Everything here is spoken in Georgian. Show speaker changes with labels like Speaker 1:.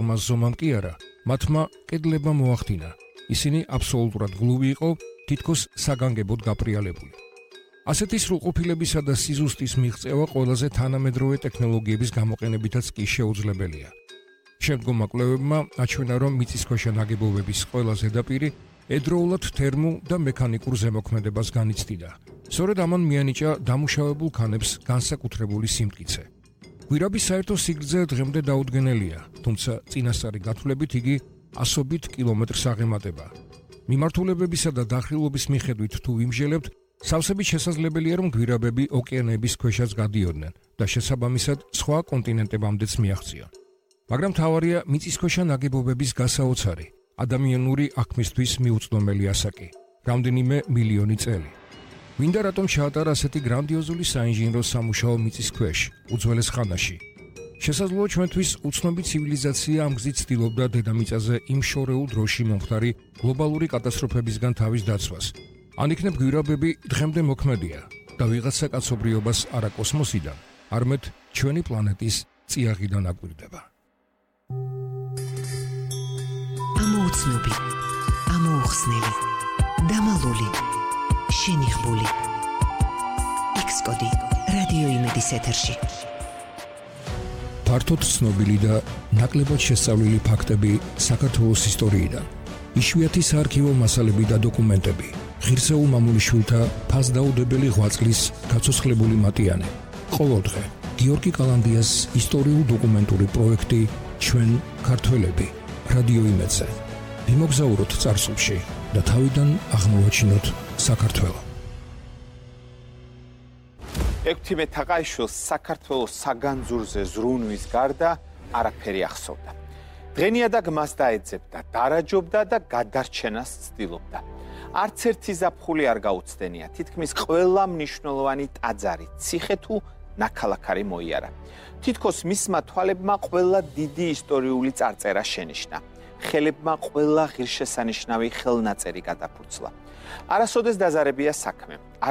Speaker 1: ღრმა ზომამ კი არა, მათმა კედლებმა მოახდინა. ისინი აბსოლუტურად გლუვი იყო, თითქოს საგანგებოდ გაპრიალებული. ასეთი სრულყოფილებისა და სიზუსტის მიღწევა ყველაზე თანამედროვე ტექნოლოგიების გამოყენებითაც კი შეუძლებელია. შემდგომმა კვლევებმა აჩვენა, რომ მიწისქვეშა ნაგებობების ყველა ზედაპირი ედროულად თერმულ და მექანიკურ ზემოქმედებას განიცდიდა. სწორედ ამან მიანიჭა დამუშავებულ ქანებს განსაკუთრებული სიმტკიცე. გვირაბის საერთო სიგრძე დღემდე დაუდგენელია, თუმცა წინასწარი გათვლებით იგი ასობით კილომეტრს აღემატება. მიმართულებებისა და დახრილობის მიხედვით თუ ვიმსჯელებთ, სავსებით შესაძლებელია, რომ გვირაბები ოკეანეების ქვეშაც გადიოდნენ და შესაბამისად სხვა კონტინენტებამდეც მიაღწიონ. მაგრამ მთავარია მიწისქვეშა ნაგებობების გასაოცარი, ადამიანური აქმისთვის მიუწვდომელი ასაკი, რამდენიმე მილიონი წელი. მინდა რატომ ჩაატარა ასეთი გრანდიოზული საინჟინრო სამუშაო მიწის ქვეშ, უძველეს ხანაში. შესაძლოა ჩვენთვის უცნობი ცივილიზაცია ამ გზით ცდილობდა დედამიწაზე იმ შორეულ დროში მომხდარი გლობალური კატასტროფებისგან თავის დაცვას. ან იქნებ გვირაბები დღემდე მოქმედია და ვიღაცა კაცობრიობას არა კოსმოსიდან, არამედ ჩვენი პლანეტის წიაღიდან აკვირდება.
Speaker 2: ამოუცნობი, ამოუხსნელი, დამალული, შენიღბული. X-კოდი რადიო იმედის ეთერში.
Speaker 1: ფართოდ ცნობილი და ნაკლებად შესწავლილი ფაქტები საქართველოს ისტორიიდან. იშვიათი საარქივო მასალები და დოკუმენტები. ღირსეულ მამულიშვილთა ფასდაუდებელი ღვაწლის გაცოცხლებული მატიანე. ყოველდღე გიორგი კალანდიას ისტორიულ-დოკუმენტური პროექტი ჩვენ ქართველები რადიო იმედზე. ვიმოგზაუროთ წარსულში და თავიდან აღმოვაჩინოთ საქართველო.
Speaker 3: 16 თაყაიშვილს საქართველოს საგანძურზე ზრუნვის გარდა არაფერი ახსოვდა. დღენიაдаг მას დაეძებდა, დარაჯობდა და გადარჩენას ცდილობდა. არც ერთი ზაფხული არ გაუცდენია, თითქმის ყველა მნიშვნელოვანი ტაძარი, ციხე თუ ნაქალაქარი მოიარა. თითქოს მისმა თვალებმა ყველა დიდი ისტორიული წარწერა შენიშნა. ხელებმა ყველა ღირსშესანიშნავი ხელნაწერი გადაფურცლა. არასოდეს დაზარებია საქმე.